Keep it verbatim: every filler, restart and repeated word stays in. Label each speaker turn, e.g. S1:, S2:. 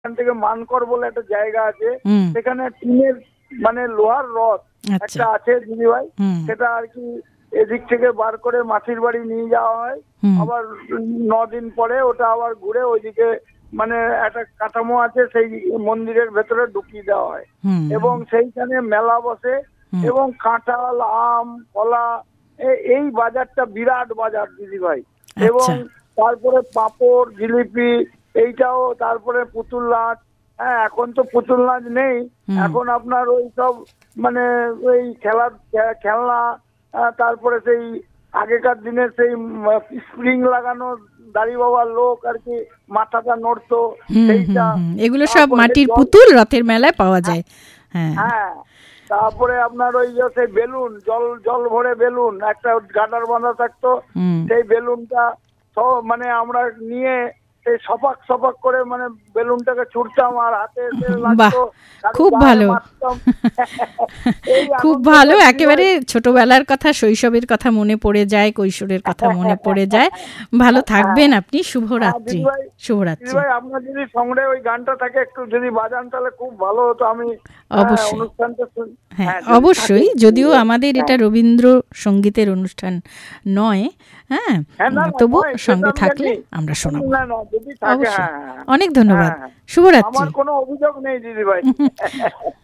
S1: এখান থেকে মানকর বলে একটা জায়গা আছে,
S2: হুম,
S1: সেখানে টিনের মানে লোহার রথ
S2: আচ্ছা,
S1: একটা আছে দিদি ভাই,
S2: হুম,
S1: সেটা আর কি এদিক থেকে বার করে মাসির বাড়ি নিয়ে যাওয়া হয়।
S2: হুম,
S1: আবার ন দিন পরে ওটা আবার ঘুরে ওইদিকে মানে একটা কাঠামো আছে, সেই মন্দিরের ভেতরে ঢুকিয়ে দেওয়া হয়
S2: হুম,
S1: এবং সেইখানে মেলা বসে
S2: হুম,
S1: এবং কাঁঠাল, আম, কলা, এ- এই বাজারটা বিরাট বাজার দিদি ভাই। এবং
S2: আচ্ছা,
S1: তারপরে পাঁপড়, জিলিপি, এইটাও, তারপরে পুতুল নাচ। হ্যাঁ, এখন তো পুতুল নাচ নেই,
S2: হুম,
S1: এখন আপনার ওই সব মানে ওই খেলার খে- খেলনা, আহ, তারপরে সেই আগেকার দিনের সেই স্প্রিং লাগানো দাড়ি বাবার লোক আর কি মাথাটা নড়তো
S2: হুম,
S1: সেইটা।
S2: হুম, হুম, এগুলো সব
S1: তারপরে
S2: মাটির
S1: জল,
S2: পুতুল রথের মেলায় পাওয়া যায়। হ্যাঁ,
S1: হ্যাঁ, তারপরে আপনার ওই যে সেই বেলুন, জল জল ভরে বেলুন একটা গাডার বাঁধা থাকতো,
S2: হুম,
S1: সেই বেলুনটা সব মানে আমরা নিয়ে সেই সপাক সপাক করে মানে বেলুনটাকে ছুটতাম আর হাতে এসে
S2: বাহ,
S1: লাগতো, কারো
S2: খুব
S1: গায়ে
S2: ভালো।
S1: মারতাম। এই
S2: খুব
S1: আনন্দটা
S2: ভালো,
S1: দিদি
S2: একেবারে
S1: ভাই।
S2: ছোটবেলার কথা, শৈশবের কথা মনে পড়ে যায়, কৈশোরের কথা মনে পড়ে যায়। ভালো থাকবেন আপনি,
S1: হ্যাঁ
S2: শুভরাত্রি।
S1: দিদি ভাই, দিদি
S2: শুভরাত্রি।
S1: ভাই আপনার যদি সঙ্গে ওই গানটা থাকে একটু যদি বাজান তাহলে খুব ভালো হতো। আমি হ্যাঁ,
S2: অবশ্যই,
S1: অনুষ্ঠানটা শুন-
S2: হ্যাঁ
S1: হ্যাঁ যদি থাকে
S2: অবশ্যই,
S1: দিদি
S2: যদিও
S1: ভাই।
S2: আমাদের এটা
S1: হ্যাঁ
S2: রবীন্দ্র সঙ্গীতের অনুষ্ঠান নয়, হ্যাঁ,
S1: হ্যাঁ, না না
S2: তবু
S1: নয়, সেটা
S2: সঙ্গে
S1: আমি
S2: থাকলে
S1: জানি।
S2: আমরা শোনাবো।
S1: না না যদি থাকে,
S2: অবশ্যই,
S1: হ্যাঁ হ্যাঁ
S2: অনেক
S1: হ্যাঁ
S2: ধন্যবাদ।
S1: হ্যাঁ,
S2: শুভরাত্রি।
S1: আমার কোনো অভিযোগ নেই দিদি ভাই।